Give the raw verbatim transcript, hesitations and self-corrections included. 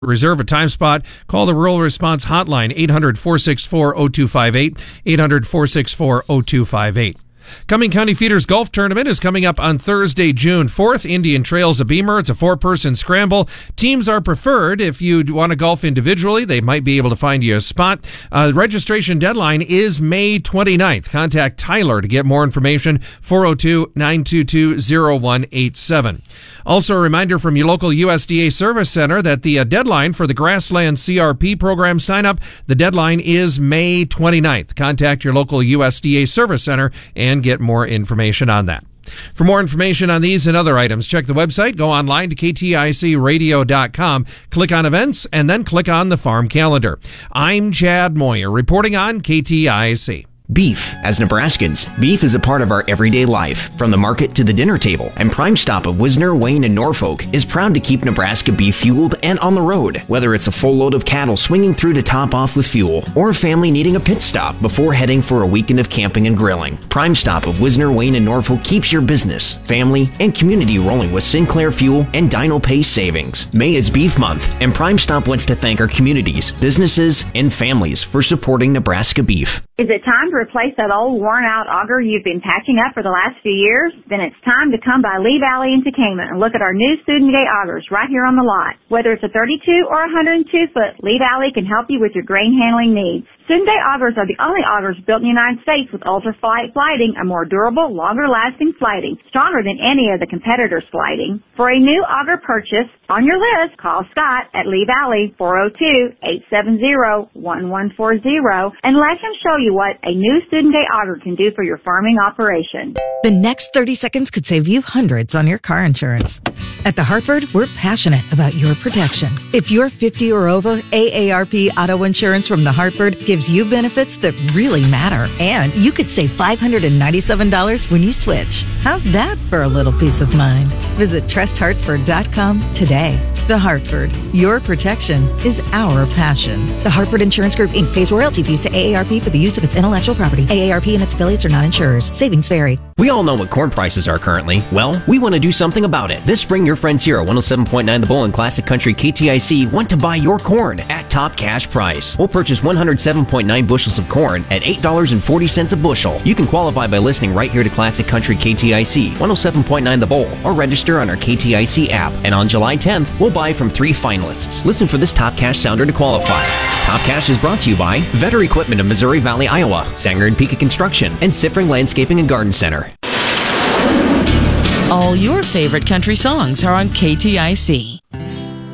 Reserve a time spot. Call the Rural Response Hotline, eight hundred, four six four, zero two five eight, eight hundred, four six four, zero two five eight. Cumming County Feeders Golf Tournament is coming up on Thursday, June fourth. Indian Trails of Beamer. It's a four-person scramble. Teams are preferred. If you want to golf individually, they might be able to find you a spot. Uh, the registration deadline is May twenty-ninth. Contact Tyler to get more information, four oh two, nine two two, oh one eight seven. Also, a reminder from your local U S D A Service Center that the uh, deadline for the Grassland C R P program sign-up, the deadline is May twenty-ninth. Contact your local U S D A Service Center and get more information on that. For more information on these and other items, check the website, go online to K T I C radio dot com, click on events, and then click on the farm calendar. I'm Chad Moyer, reporting on K T I C. Beef. As Nebraskans, beef is a part of our everyday life, from the market to the dinner table, and Prime Stop of Wisner, Wayne, and Norfolk is proud to keep Nebraska beef fueled and on the road. Whether it's a full load of cattle swinging through to top off with fuel, or a family needing a pit stop before heading for a weekend of camping and grilling, Prime Stop of Wisner, Wayne, and Norfolk keeps your business, family, and community rolling with Sinclair Fuel and Dino Pay savings. May is Beef Month, and Prime Stop wants to thank our communities, businesses, and families for supporting Nebraska beef. Is it time to replace that old worn-out auger you've been patching up for the last few years? Then it's time to come by Lee Valley in Tacoma and look at our new Student Gate augers right here on the lot. Whether it's a thirty-two or one hundred two foot, Lee Valley can help you with your grain handling needs. Student Gate augers are the only augers built in the United States with ultra-flight flighting, a more durable, longer-lasting flighting, stronger than any of the competitors' flighting. For a new auger purchase on your list, call Scott at Lee Valley, four oh two, eight seven zero, one one four zero, and let him show you what a new Student Gate auger can do for your farming operation. The next thirty seconds could save you hundreds on your car insurance. At The Hartford, we're passionate about your protection. If you're fifty or over, A A R P Auto Insurance from The Hartford gives you benefits that really matter. And you could save five hundred ninety-seven dollars when you switch. How's that for a little peace of mind? Visit trust hartford dot com today. The Hartford, your protection is our passion. The Hartford Insurance Group, Incorporated pays royalty fees to A A R P for the use of its intellectual property. A A R P and its affiliates are not insurers. Savings vary. We all know what corn prices are currently. Well, we want to do something about it. This spring, your friends here at one oh seven point nine The Bull and Classic Country K T I C want to buy your corn at top cash price. We'll purchase one hundred seven point nine bushels of corn at eight dollars and forty cents a bushel. You can qualify by listening right here to Classic Country K T I C, one oh seven point nine The Bull, or register on our K T I C app. And on July tenth, we'll buy from three finalists. Listen for this Top Cash sounder to qualify. Top Cash is brought to you by Vetter Equipment of Missouri Valley, Iowa, Sanger and Pika Construction, and Siffring Landscaping and Garden Center. All your favorite country songs are on K T I C.